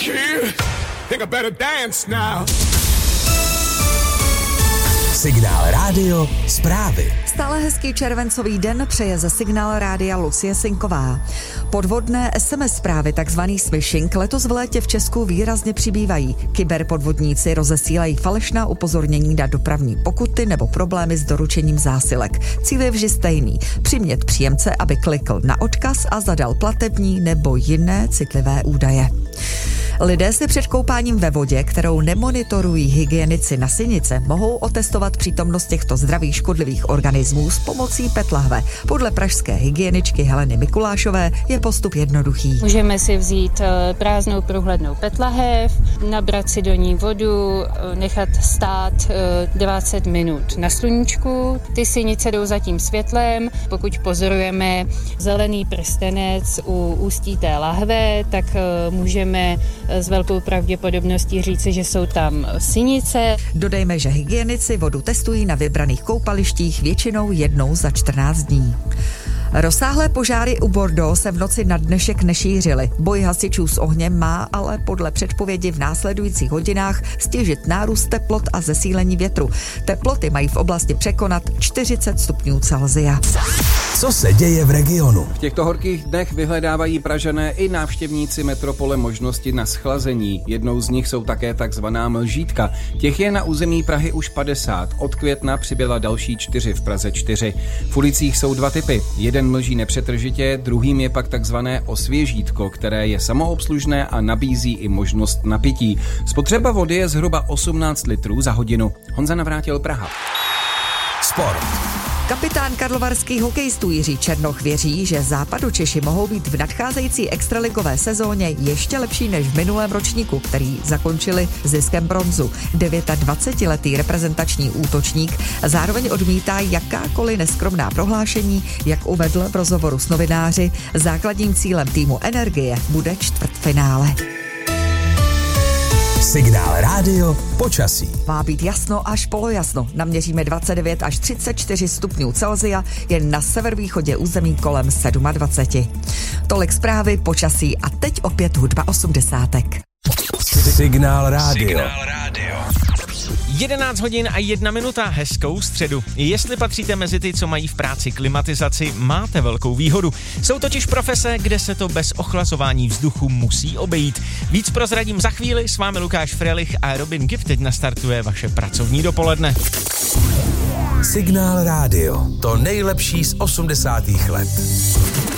kid. Think I better dance now. Signál Rádio zprávy. Stále hezký červencový den přeje ze Signál Rádia Lucie Sinková. Podvodné SMS zprávy, takzvaný smishing, letos v létě v Česku výrazně přibývají. Kyberpodvodníci rozesílají falešná upozornění na dopravní pokuty nebo problémy s doručením zásilek. Cíl je vždy stejný. Přimět příjemce, aby klikl na odkaz a zadal platební nebo jiné citlivé údaje. Lidé si před koupáním ve vodě, kterou nemonitorují hygienici na sinice, mohou otestovat přítomnost těchto zdravých škodlivých organismů s pomocí PET lahve. Podle pražské hygieničky Heleny Mikulášové je postup jednoduchý. Můžeme si vzít prázdnou průhlednou PET lahev, nabrat si do ní vodu, nechat stát 20 minut na sluníčku. Ty sinice jdou za tím světlem. Pokud pozorujeme zelený prstenec u ústí té lahve, tak můžeme s velkou pravděpodobností říci, že jsou tam sinice. Dodejme, že hygienici vodu testují na vybraných koupalištích většinou jednou za 14 dní. Rozsáhlé požáry u Bordeaux se v noci na dnešek nešířily. Boj hasičů s ohněm má ale podle předpovědi v následujících hodinách stěžit nárůst teplot a zesílení větru. Teploty mají v oblasti překonat 40 stupňů Celsia. Co se děje v regionu? V těchto horkých dnech vyhledávají Pražané i návštěvníci metropole možnosti na schlazení. Jednou z nich jsou také takzvaná mlžítka. Těch je na území Prahy už 50. Od května přibyla další 4 v Praze 4. V ulicích jsou 2 typy. Jeden mlží nepřetržitě, druhým je pak takzvané osvěžítko, které je samoobslužné a nabízí i možnost napití. Spotřeba vody je zhruba 18 litrů za hodinu. Honza Navrátil, Praha. Sport. Kapitán karlovarských hokejistů Jiří Černoch věří, že Západočeši mohou být v nadcházející extraligové sezóně ještě lepší než v minulém ročníku, který zakončili ziskem bronzu. 29letý reprezentační útočník zároveň odmítá jakákoliv neskromná prohlášení, jak uvedl v rozhovoru s novináři. Základním cílem týmu Energie bude čtvrtfinále. Signál Rádio počasí. Má být jasno až polojasno. Naměříme 29 až 34 stupňů Celsia, jen na severovýchodě území kolem 27. Tolik zprávy, počasí a teď opět hudba 80. Signál Rádio. 11 hodin a 1 minuta, hezkou středu. Jestli patříte mezi ty, co mají v práci klimatizaci, máte velkou výhodu. Jsou totiž profese, kde se to bez ochlazování vzduchu musí obejít. Víc prozradím za chvíli, s vámi Lukáš Frelich a Robin Gift teď nastartuje vaše pracovní dopoledne. Signál Rádio, to nejlepší z 80. let.